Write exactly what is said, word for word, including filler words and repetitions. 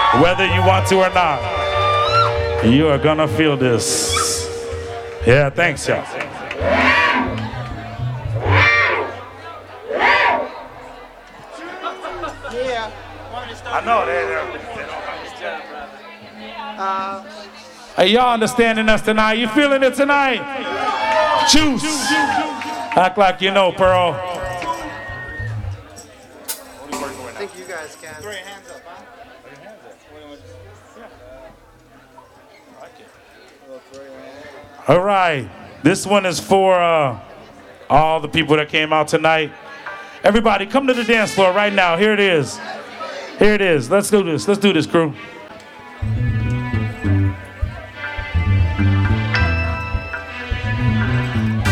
Whether you want to or not, you are gonna feel this. Yeah, thanks, y'all. Yeah. I know that. Hey, y'all understanding us tonight? You feeling it tonight? Juice. Act like you know, Pearl. I think you guys can. Throw your hands up, huh? Throw your hands up. All right. This one is for uh, all the people that came out tonight. Everybody, come to the dance floor right now. Here it is. Here it is. Let's do this. Let's do this, crew.